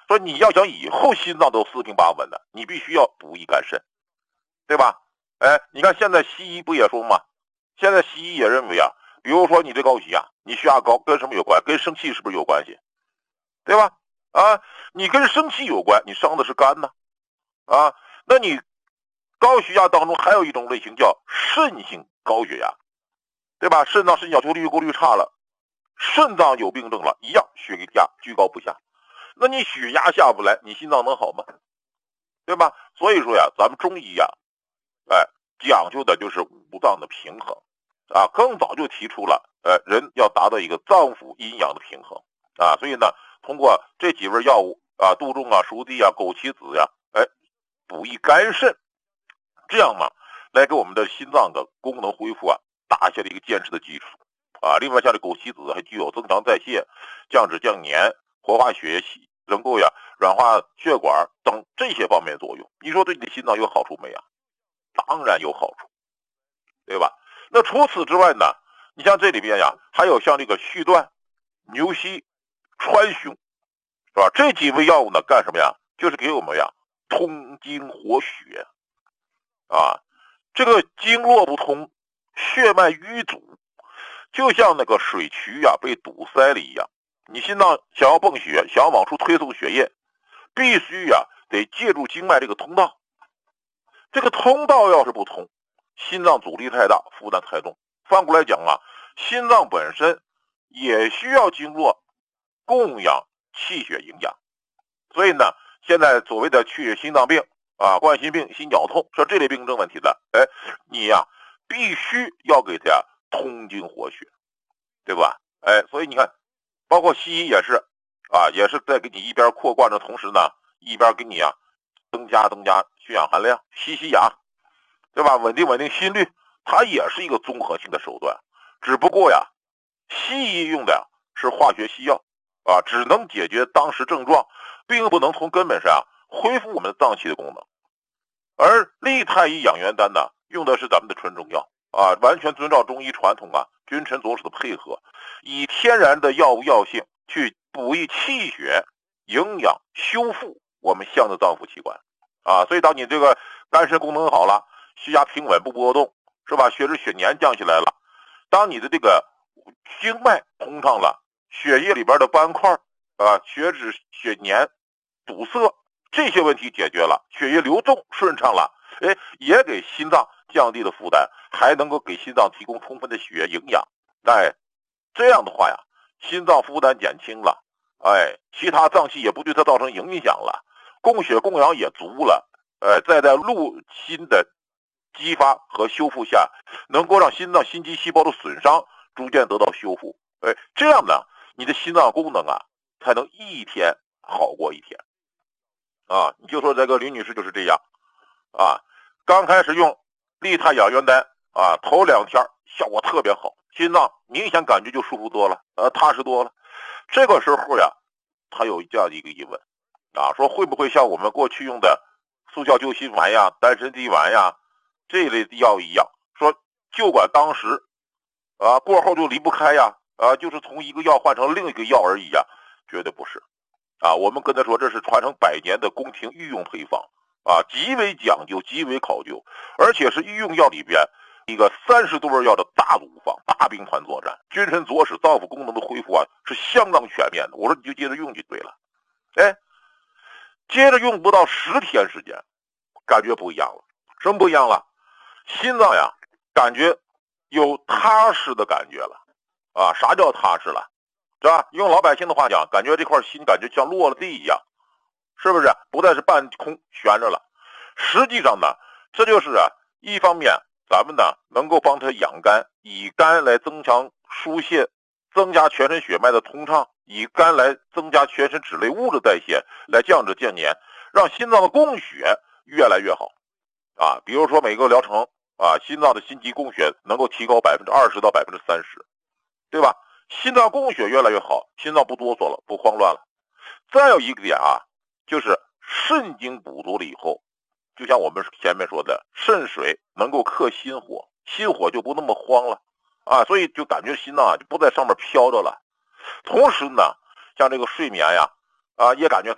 说你要想以后心脏都四平八稳的，你必须要补益肝肾，对吧？你看现在西医不也说吗？现在西医也认为啊，比如说你这高血压，你血压高跟什么有关？跟生气是不是有关系？对吧？你跟生气有关，你伤的是肝呢。那你高血压当中还有一种类型叫肾性高血压，对吧？肾脏肾小球滤过率差了，肾脏有病症了，一样血压居高不下。那你血压下不来，你心脏能好吗？对吧？所以说呀，咱们中医呀，讲究的就是五脏的平衡更早就提出了人要达到一个脏腑阴阳的平衡所以呢，通过这几味药物杜仲熟地枸杞子补益肝肾，这样嘛，来给我们的心脏的功能恢复打下了一个坚实的基础另外像这枸杞子还具有增强代谢、降脂降粘、活化血液系，能够软化血管等这些方面的作用。你说对你的心脏有好处没啊？当然有好处，对吧？那除此之外呢，你像这里边还有像这个续断、牛膝、川芎，是吧？这几味药物呢，干什么呀？就是给我们通经活血这个经络不通，血脉淤阻，就像那个水渠被堵塞了一样。你心脏想要泵血，想要往出推送血液，必须得借助经脉这个通道。这个通道要是不通，心脏阻力太大，负担太重。反过来讲心脏本身也需要经络供养气血营养。所以呢，现在所谓的去心脏病冠心病、心绞痛，说这类病症问题的，你必须要给它通经活血，对吧？所以你看，包括西医也是也是在给你一边扩灌的同时呢，一边给你增加血氧含量，吸氧，对吧？稳定心率，它也是一个综合性的手段。只不过西医用的是化学西药只能解决当时症状，并不能从根本上恢复我们的脏器的功能。而利太医养元丹呢，用的是咱们的纯中药完全遵照中医传统君臣佐使的配合，以天然的药物药性去补益气血、营养、修复我们相的脏腑器官所以当你这个肝肾功能好了，血压平稳不波动，是吧？血脂血粘降下来了，当你的这个经脉通畅了，血液里边的斑块血脂血粘堵塞，这些问题解决了，血液流动顺畅了，也给心脏降低了负担，还能够给心脏提供充分的血液营养。这样的话心脏负担减轻了，其他脏器也不对它造成影响了，供血供氧也足了，再在路心的激发和修复下，能够让心脏心肌细胞的损伤逐渐得到修复。这样呢，你的心脏功能才能一天好过一天你就说这个吕女士就是这样刚开始用利太养元丹头2天效果特别好，心脏明显感觉就舒服多了，踏实多了。这个时候她有这样的一个疑问说会不会像我们过去用的速效救心丸丹参地丸这一类的药一样，说就管当时过后就离不开就是从一个药换成另一个药而已绝对不是我们跟他说这是传承100年的宫廷御用配方极为讲究，极为考究，而且是御用药里边一个30多味药的大组方，大兵团作战，君臣佐使，脏腑功能的恢复是相当全面的。我说你就接着用就对了。接着用不到10天时间，感觉不一样了。什么不一样了？心脏感觉有踏实的感觉了啥叫踏实了？是吧？用老百姓的话讲，感觉这块心感觉像落了地一样，是不是？不再是半空悬着了。实际上呢，这就是一方面咱们呢能够帮他养肝，以肝来增强疏泄，增加全身血脉的通畅，以肝来增加全身脂类物质代谢，来降脂降粘，让心脏的供血越来越好比如说每个疗程心脏的心肌供血能够提高20%到30%，对吧？心脏供血越来越好，心脏不哆嗦了，不慌乱了。再有一个点就是肾经补足了以后，就像我们前面说的，肾水能够克心火，心火就不那么慌了所以就感觉心脏就不在上面飘着了。同时呢，像这个睡眠也感觉